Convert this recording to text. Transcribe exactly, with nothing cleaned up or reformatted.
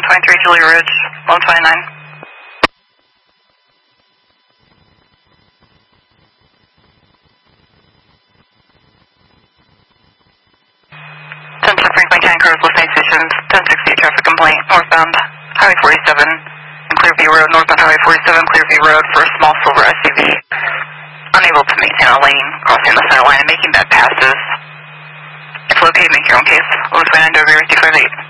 twenty-three Julia Ridge, one twenty-nine. ten ten Franklin County Coast, Listening Stations, ten sixty traffic complaint, northbound Highway forty-seven, and Clearview Road, northbound Highway forty-seven, Clearview Road for a small silver S U V. Unable to maintain a lane, crossing the center line and making bad passes. If located, make your own case. one twenty-nine W fifty-five eight.